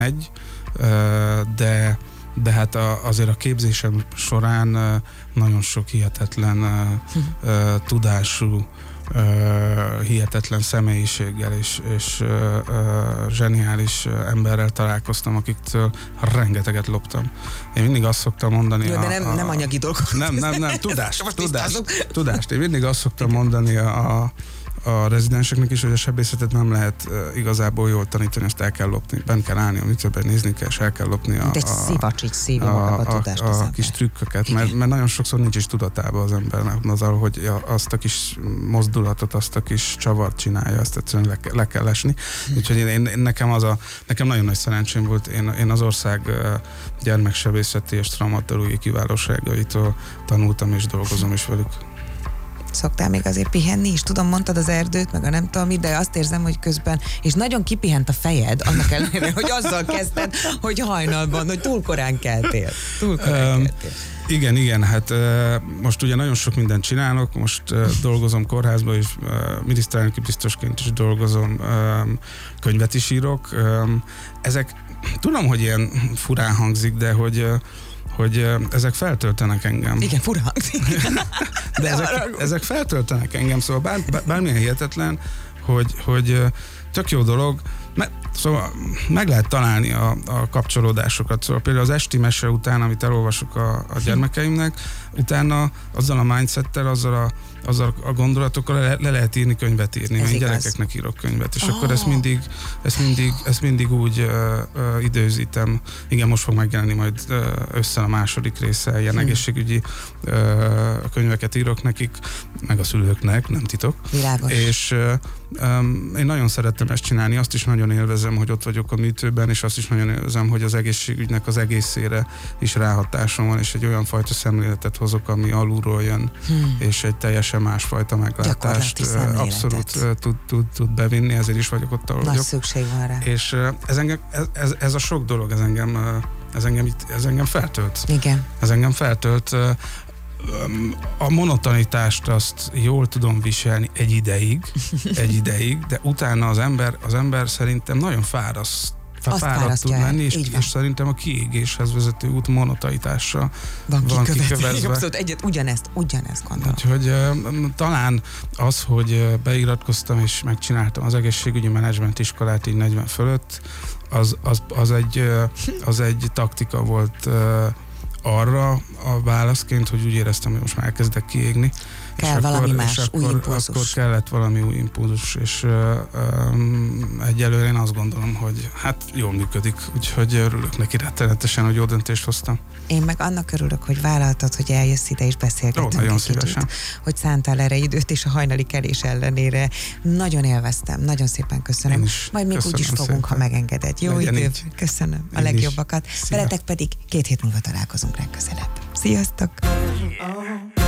de hát azért a képzésem során nagyon sok hihetetlen tudású, hihetetlen személyiséggel és zseniális emberrel találkoztam, akiktől rengeteget loptam. Én mindig azt szoktam mondani... Jó, de nem anyagi dolgok. Nem, tudást. Én mindig azt szoktam mondani a rezidenseknek is, hogy a sebészetet nem lehet igazából jól tanítani, azt el kell lopni. Bent kell állni a műtőben, nézni kell, és el kell lopni egy szivacs így szívja magába a tudást a kis trükköket, mert nagyon sokszor nincs is tudatában az embernek azzal, hogy azt a kis mozdulatot, azt a kis csavart csinálja, azt egyszerűen le kell esni. Úgyhogy nekem nagyon nagy szerencsém volt, én az ország gyermeksebészeti és traumatológiai kiválóságaitól tanultam és dolgozom is velük. Szoktál még azért pihenni is? Tudom, mondtad az erdőt, meg a nem tudom mit, de azt érzem, hogy közben, és nagyon kipihent a fejed, annak ellenére, hogy azzal kezdted, hogy hajnalban, hogy túl korán keltél. Igen, hát most ugye nagyon sok mindent csinálok, most dolgozom kórházban, és miniszterelnöki biztosként is dolgozom, könyvet is írok. Ezek, tudom, hogy ilyen furán hangzik, de hogy ezek feltöltenek engem. Igen, fura hangzik. De ezek feltöltenek engem, szóval bármilyen hihetetlen, hogy tök jó dolog, szóval meg lehet találni a kapcsolódásokat. Szóval például az esti mese után, amit elolvasok a gyermekeimnek, utána azzal a mindsettel, azzal a gondolatokkal le lehet írni, könyvet írni. Én gyerekeknek írok könyvet, és akkor ezt mindig úgy időzítem. Igen, most fog megjelenni majd össze a második része, ilyen egészségügyi könyveket írok nekik, meg a szülőknek, nem titok. Világos. És én nagyon szerettem ezt csinálni, azt is nagyon élvezem, hogy ott vagyok a műtőben, és azt is nagyon élvezem, hogy az egészségügynek az egészére is ráhatásom van, és egy olyan fajta szemléletet hozok, ami alulról jön, és egy teljesen másfajta meglátást abszolút tud bevinni, ezért is vagyok ott, ahol vagyok. Nagy szükség van rá. És ez a sok dolog, ez engem feltölt. Igen. Ez engem feltölt. A monotonitást azt jól tudom viselni egy ideig, de utána az ember szerintem nagyon fáradt tud lenni, és szerintem a kiégéshez vezető út monotonitásra van kikövezve. Abszolút ugyanezt gondolom. Úgyhogy talán az, hogy beiratkoztam és megcsináltam az egészségügyi menedzsment iskolát így 40 fölött, az egy taktika volt arra a válaszként, hogy úgy éreztem, hogy most már elkezdek kiégni. Kell valami más, új impulzus. Akkor kellett valami új impulzus, és egyelőre én azt gondolom, hogy hát jól működik, úgyhogy örülök neki rettenetesen, hogy jó döntést hoztam. Én meg annak örülök, hogy vállaltad, hogy eljössz ide és beszélgetünk. Nagyon szívesen. Hogy szántál erre időt, és a hajnali kelés ellenére. Nagyon élveztem, nagyon szépen köszönöm. Majd még úgy is fogunk, ha megengeded. Jó idő, köszönöm a legjobbakat. Veletek pedig 2 hét múlva találkozunk legközelebb. Sziasztok!